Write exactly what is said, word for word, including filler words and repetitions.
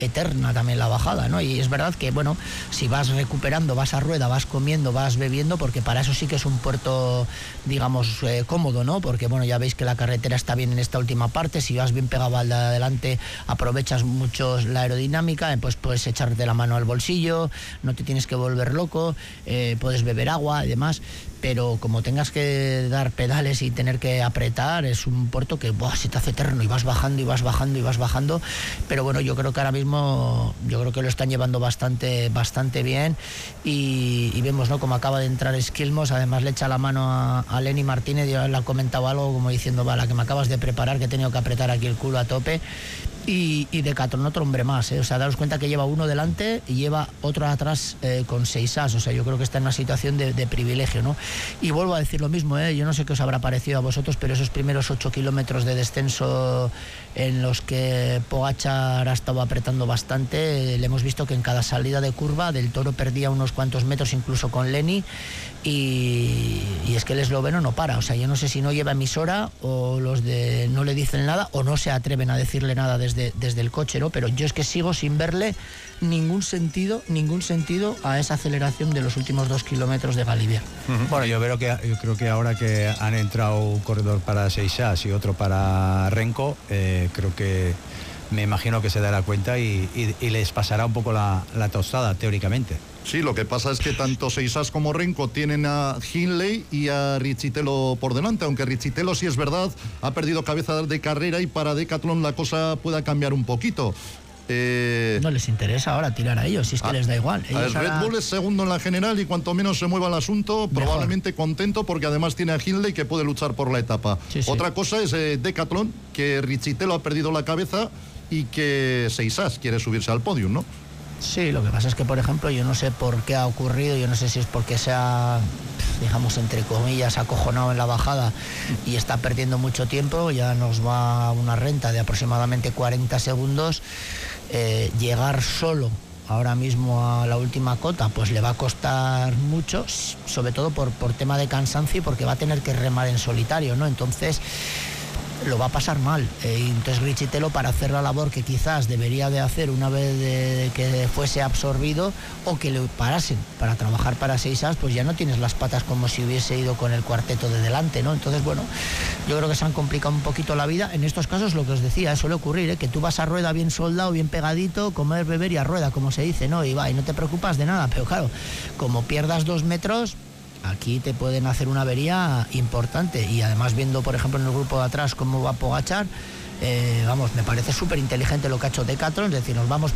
eterna también la bajada, ¿no? Y es verdad que, bueno, si vas recuperando, vas a rueda, vas comiendo, vas bebiendo, porque para eso sí que es un puerto, digamos, eh, cómodo, ¿no? Porque, bueno, ya veis que la carretera está bien en esta última parte, si vas bien pegado al de adelante, aprovechas mucho la aerodinámica, pues puedes echarte la mano al bolsillo, no te tienes que volver loco, eh, puedes beber agua y demás, pero como tengas que dar pedales y tener que apretar, es un puerto que buah, se te hace eterno y vas bajando y vas bajando y vas bajando, pero bueno, yo creo que ahora mismo, yo creo que lo están llevando bastante bastante bien y, y vemos, ¿no?, como acaba de entrar Skilmos, además le echa la mano a, a Lenny Martínez, y le ha comentado algo como diciendo, va, la que me acabas de preparar, que he tenido que apretar aquí el culo a tope. Y, y Decathlon otro hombre más, ¿eh? O sea, daros cuenta que lleva uno delante y lleva otro atrás eh, con seis as, o sea, yo creo que está en una situación de, de privilegio, ¿no? Y vuelvo a decir lo mismo, ¿eh? Yo no sé qué os habrá parecido a vosotros, pero esos primeros ocho kilómetros de descenso en los que Pogačar ha estado apretando bastante, eh, le hemos visto que en cada salida de curva Del Toro perdía unos cuantos metros incluso con Lenny, y, y es que el esloveno no para, o sea, yo no sé si no lleva emisora o los de no le dicen nada o no se atreven a decirle nada desde, desde el coche, ¿no? Pero yo es que sigo sin verle ningún sentido, ningún sentido a esa aceleración de los últimos dos kilómetros de Galibier. Uh-huh. Bueno, yo creo que yo creo que ahora que han entrado un corredor para seis as y otro para Renko, eh, creo que me imagino que se dará cuenta y, y, y les pasará un poco la, la tostada, teóricamente. Sí, lo que pasa es que tanto seis as como Renko tienen a Hindley y a Riccitello por delante, aunque Riccitello, sí es verdad, ha perdido cabeza de carrera y para Decathlon la cosa pueda cambiar un poquito. Eh, no les interesa ahora tirar a ellos, si es que a, les da igual. Ellos el Red ahora... Bull es segundo en la general y cuanto menos se mueva el asunto, mejor. Probablemente contento, porque además tiene a Hindley que puede luchar por la etapa. Sí, sí. Otra cosa es eh, Decathlon, que Riccitello ha perdido la cabeza y que seis as quiere subirse al podium, ¿no? Sí, lo que pasa es que, por ejemplo, yo no sé por qué ha ocurrido, yo no sé si es porque se ha, digamos, entre comillas, acojonado en la bajada y está perdiendo mucho tiempo, ya nos va una renta de aproximadamente cuarenta segundos, eh, llegar solo ahora mismo a la última cota, pues le va a costar mucho, sobre todo por, por tema de cansancio y porque va a tener que remar en solitario, ¿no? Entonces lo va a pasar mal, eh, entonces Riccitello, para hacer la labor que quizás debería de hacer una vez de, de que fuese absorbido o que le parasen para trabajar para seis as, pues ya no tienes las patas como si hubiese ido con el cuarteto de delante, ¿no? Entonces, bueno, yo creo que se han complicado un poquito la vida. En estos casos, lo que os decía, suele ocurrir, ¿eh? Que tú vas a rueda bien soldado, bien pegadito, comer, beber y a rueda, como se dice, ¿no? Y va, y no te preocupas de nada, pero claro, como pierdas dos metros, aquí te pueden hacer una avería importante. Y además, viendo por ejemplo en el grupo de atrás cómo va Pogačar, eh, vamos, me parece súper inteligente lo que ha hecho Decathlon, es decir, nos vamos